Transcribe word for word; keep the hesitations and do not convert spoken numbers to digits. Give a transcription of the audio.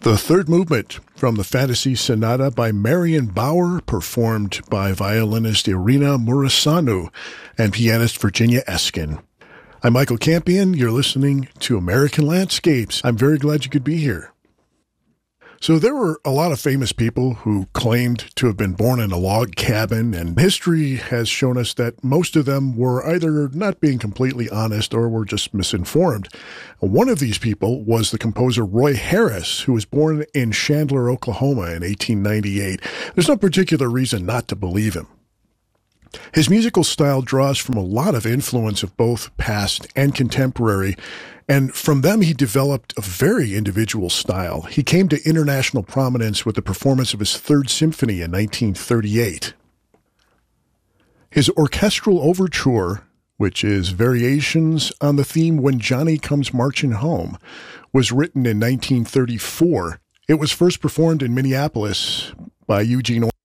The third movement from the Fantasy Sonata by Marion Bauer, performed by violinist Irina Murasanu and pianist Virginia Eskin. I'm Michael Campion. You're listening to American Landscapes. I'm very glad you could be here. So there were a lot of famous people who claimed to have been born in a log cabin, and history has shown us that most of them were either not being completely honest or were just misinformed. One of these people was the composer Roy Harris, who was born in Chandler, Oklahoma in eighteen ninety-eight. There's no particular reason not to believe him. His musical style draws from a lot of influence of both past and contemporary, and from them he developed a very individual style. He came to international prominence with the performance of his Third Symphony in nineteen thirty-eight. His orchestral overture, which is variations on the theme When Johnny Comes Marching Home, was written in nineteen thirty-four. It was first performed in Minneapolis by Eugene